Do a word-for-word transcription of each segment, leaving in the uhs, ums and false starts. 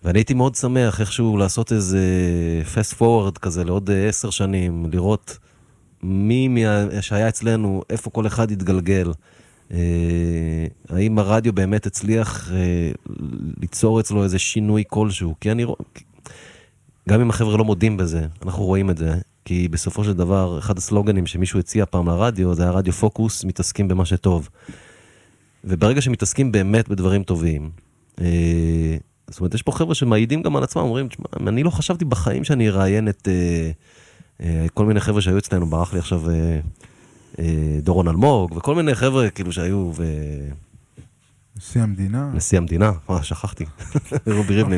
ואני הייתי מאוד שמח איכשהו לעשות איזה fast forward כזה לעוד עשר שנים, לראות מי מה... שהיה אצלנו, איפה כל אחד יתגלגל. האם הרדיו באמת הצליח ליצור אצלו איזה שינוי כלשהו, כי אני רואה, גם אם החבר'ה לא מודים בזה, אנחנו רואים את זה, כי בסופו של דבר, אחד הסלוגנים שמישהו הציע פעם לרדיו, זה היה רדיו פוקוס, מתעסקים במה שטוב. וברגע שמתעסקים באמת בדברים טובים, זאת אומרת, יש פה חבר'ה שמעידים גם על עצמם, אומרים, אני לא חשבתי בחיים שאני אראיין את כל מיני חבר'ה שהיו אצלנו, ברח לי עכשיו דורון אלמוג, וכל מיני חבר'ה כאילו שהיו ו... נשיא המדינה. נשיא המדינה, מה, שכחתי. רובי ריבלין.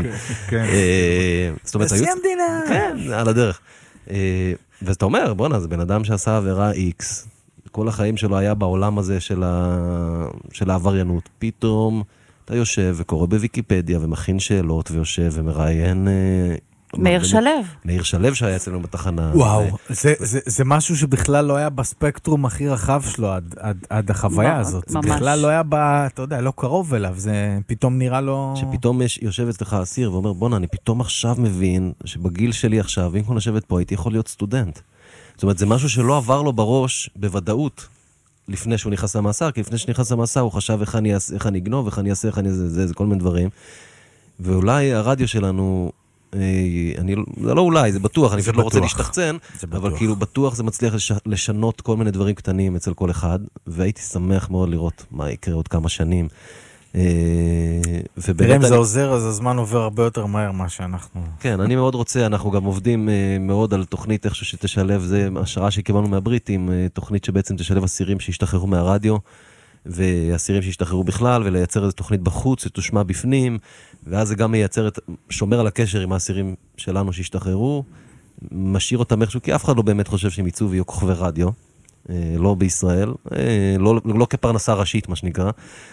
נשיא המדינה. כן, על הדרך. ואז אתה אומר, בוא'נה, זה בן אדם שעשה עבירה X, כל החיים שלו היה בעולם הזה של העבריינות. פתאום אתה יושב וקורא בוויקיפדיה ומכין שאלות ויושב ומראיין... מאיר שלו. מאיר שלו שהיה אצלנו בתחנה. וואו, זה משהו שבכלל לא היה בספקטרום הכי רחב שלו עד החוויה הזאת. זה בכלל לא היה, אתה יודע, לא קרוב אליו, זה פתאום נראה לו... שפתאום יושב אצלך אסיר ואומר, בוא'נה, אני פתאום עכשיו מבין שבגיל שלי עכשיו, ואם כל לשבת פה, הייתי יכול להיות סטודנט. זאת אומרת, זה משהו שלא עבר לו בראש בוודאות לפני שהוא נכנס למאסר, כי לפני שנכנס למאסר הוא חשב איך אני, איך אני אגנוב, איך אני אעשה, איך אני... זה, זה, זה כל מיני דברים. ואולי הרדיו שלנו... אני, זה לא אולי, זה בטוח, אני פשוט לא רוצה להשתחצן, אבל כאילו בטוח זה מצליח לשנות כל מיני דברים קטנים אצל כל אחד, והייתי שמח מאוד לראות מה יקרה עוד כמה שנים. תראה אם זה עוזר, אז הזמן עובר הרבה יותר מהר מה שאנחנו... כן, אני מאוד רוצה, אנחנו גם עובדים מאוד על תוכנית איכשהו שתשלב, זה השראה שקיבלנו מהבריטים, תוכנית שבעצם תשלב אסירים שהשתחררו מהרדיו, ואסירים שהשתחררו בכלל, ולייצר איזו תוכנית בחוץ, שתושמע בפנים, ואז זה גם מייצר את, שומר על הקשר עם האסירים שלנו שהשתחררו, משאיר אותם איכשהו, כי אף אחד לא באמת חושב שהם יצאו ויהיו כוכבי רדיו, לא בישראל, לא, לא כפרנסה ראשית, מה שנקרא.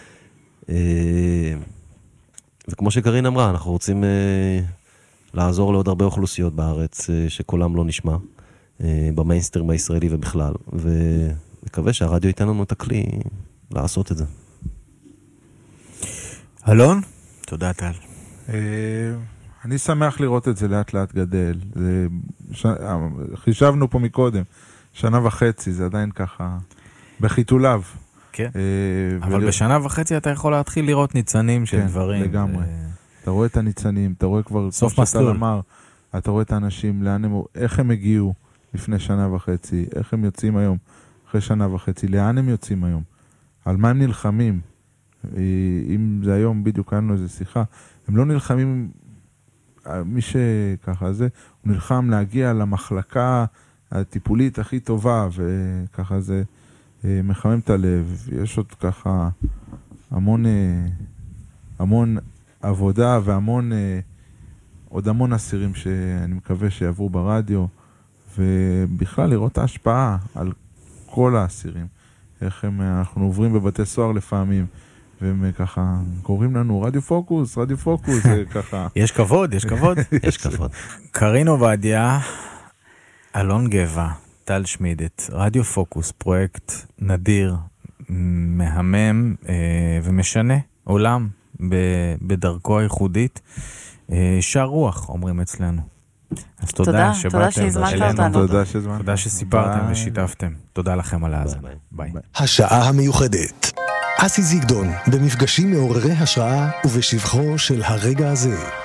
וכמו שקרין אמרה, אנחנו רוצים לעזור לעוד הרבה אוכלוסיות בארץ, שקולם לא נשמע, במיינסטרים הישראלי ובכלל, ומקווה שהרדיו ייתן לנו את הכלי לעשות את זה. אלון? תודה טל. אני שמח לראות את זה לאט לאט גדל. חישבנו פה מקודם, שנה וחצי, זה עדיין ככה בחיתוליו. כן, אבל בשנה וחצי אתה יכול להתחיל לראות ניצנים של דברים. כן, לגמרי. אתה רואה את הניצנים, אתה רואה כבר... סוף מסלול. אתה רואה את האנשים, איך הם הגיעו לפני שנה וחצי, איך הם יוצאים היום אחרי שנה וחצי, לאן הם יוצאים היום, על מה הם נלחמים. אם זה היום בדיוק היינו איזו שיחה, הם לא נלחמים, מי שככה זה, הוא נלחם להגיע למחלקה הטיפולית הכי טובה, וככה זה מחמם את הלב. יש עוד ככה המון, המון עבודה והמון, עוד המון אסירים שאני מקווה שיעברו ברדיו, ובכלל לראות את ההשפעה על כל האסירים. איך הם, אנחנו עוברים בבתי סוהר לפעמים, והם ככה קוראים לנו רדיו פוקוס, רדיו פוקוס, זה ככה. יש כבוד, יש כבוד. יש כבוד. קרין עובדיה, אלון גבע, טל שמידת, רדיו פוקוס, פרויקט נדיר, מהמם ומשנה עולם בדרכו הייחודית. שער רוח, אומרים אצלנו. אז תודה שבאתם. תודה שהזמנת אותנו. תודה שהזמנת. תודה שסיפרתם ושיתפתם. תודה לכם על ההאזנה. ביי. השעה המיוחדת. אסי זיגדון, במפגשים מעוררי השראה ובשבחו של הרגע הזה.